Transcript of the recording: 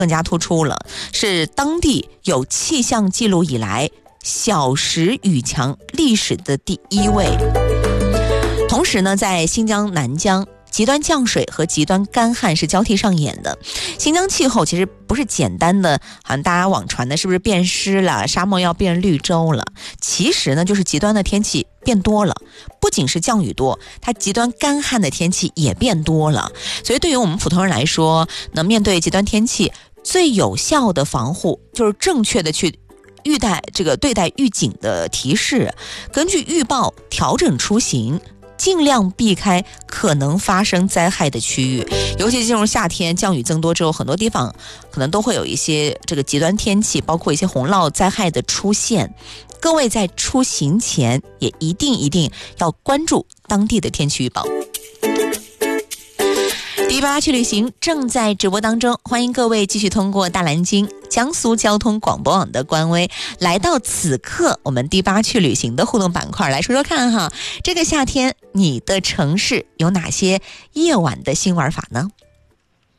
更加突出了，是当地有气象记录以来小时雨强历史的第1位。同时呢，在新疆南疆，极端降水和极端干旱是交替上演的。新疆气候其实不是简单的，好像大家网传的是不是变湿了，沙漠要变绿洲了？其实呢，就是极端的天气变多了，不仅是降雨多，它极端干旱的天气也变多了。所以对于我们普通人来说，那面对极端天气，最有效的防护就是正确的去对待预警的提示，根据预报调整出行，尽量避开可能发生灾害的区域。尤其进入夏天，降雨增多之后，很多地方可能都会有一些这个极端天气，包括一些洪涝灾害的出现。各位在出行前也一定要关注当地的天气预报。第8去旅行正在直播当中，欢迎各位继续通过大蓝鲸江苏交通广播网的官微来到此刻我们第8去旅行的互动板块，来说说看哈，这个夏天你的城市有哪些夜晚的新玩法呢？